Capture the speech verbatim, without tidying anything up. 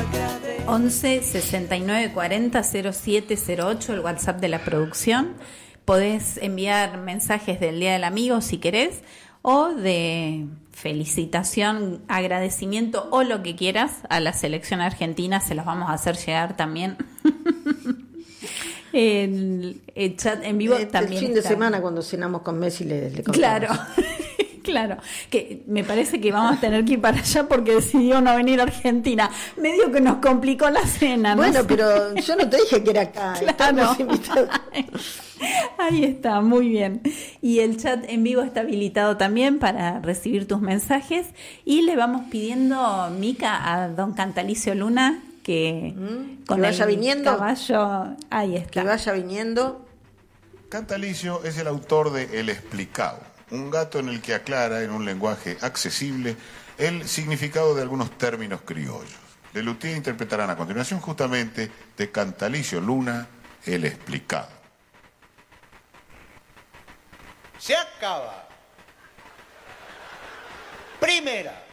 once sesenta y nueve cuarenta cero siete cero ocho, el WhatsApp de la producción. Podés enviar mensajes del Día del Amigo si querés, o de felicitación, agradecimiento o lo que quieras a la selección argentina. Se los vamos a hacer llegar también. el, el chat en vivo el, también. El fin de está. semana cuando cenamos con Messi le, le contamos. Claro. Claro, que me parece que vamos a tener que ir para allá porque decidió no venir a Argentina. Medio que nos complicó la cena, ¿no? Bueno, pero yo no te dije que era acá. Claro. Invitados. Ahí está, muy bien. Y el chat en vivo está habilitado también para recibir tus mensajes. Y le vamos pidiendo, Mica, a don Cantalicio Luna que, ¿Mm? con que vaya el viniendo. caballo, ahí está. Que vaya viniendo. Cantalicio es el autor de El Explicado, un gato en el que aclara en un lenguaje accesible el significado de algunos términos criollos. Lelutier interpretarán a continuación justamente de Cantalicio Luna, El Explicado. Se acaba. Primera.